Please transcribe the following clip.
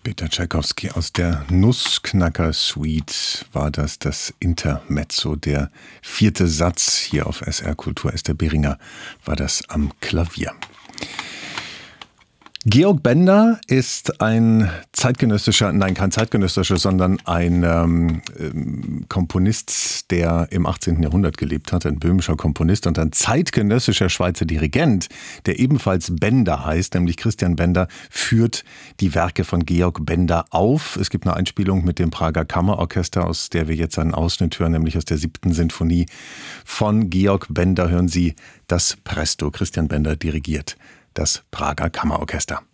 Peter Tschaikowski aus der Nussknacker-Suite war das Intermezzo, der 4. Satz hier auf SR Kultur. Esther Behringer war das am Klavier. Georg Benda ist ein kein zeitgenössischer, sondern ein Komponist, der im 18. Jahrhundert gelebt hat, ein böhmischer Komponist und ein zeitgenössischer Schweizer Dirigent, der ebenfalls Benda heißt, nämlich Christian Benda, führt die Werke von Georg Benda auf. Es gibt eine Einspielung mit dem Prager Kammerorchester, aus der wir jetzt einen Ausschnitt hören, nämlich aus der 7. Sinfonie von Georg Benda. Hören Sie das Presto. Christian Benda dirigiert das Prager Kammerorchester.